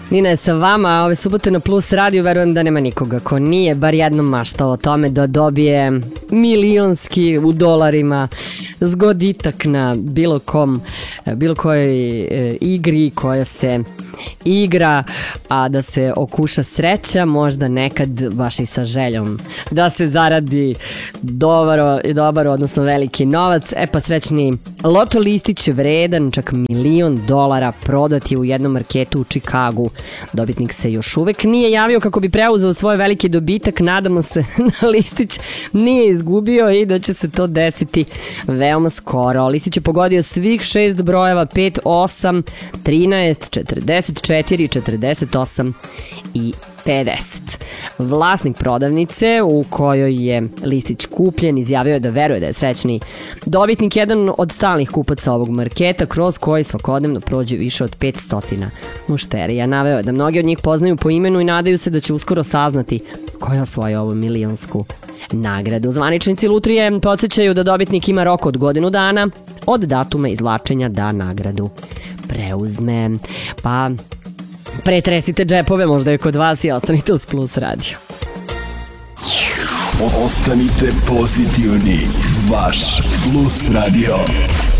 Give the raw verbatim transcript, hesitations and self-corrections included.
Nina je sa vama, ove subote na Plus Radio, verujem da nema nikoga ko nije bar jednom maštao o tome da dobije milionski u dolarima zgoditak na bilo kom, bilo kojoj e, igri koja se igra, a da se okuša sreća, možda nekad baš i sa željom da se zaradi dobar, dobar odnosno veliki novac. E pa srećni loto listić vredan čak milion dolara prodat je u jednom marketu u Čikagu. Dobitnik se još uvek nije javio kako bi preuzeo svoj veliki dobitak. Nadamo se da listić nije izgubio i da će se to desiti veoma skoro. Listić je pogodio svih šest brojeva, pet, osam, trinaest, četrdeset četiri, četrdeset osam i pedeset. Vlasnik prodavnice u kojoj je listić kupljen izjavio je da veruje da je srećni dobitnik jedan od stalnih kupaca ovog marketa kroz koji svakodnevno prođe više od petsto mušterija. Naveo je da mnogi od njih poznaju po imenu i nadaju se da će uskoro saznati ko je osvojio ovu milionsku nagradu. Zvaničnici lutrije podsjećaju da dobitnik ima rok od godinu dana od datuma izvlačenja da nagradu preuzme. Pa pretresite džepove, možda je kod vas, i ostanite uz Plus Radio. Ostanite pozitivni, vaš Plus Radio.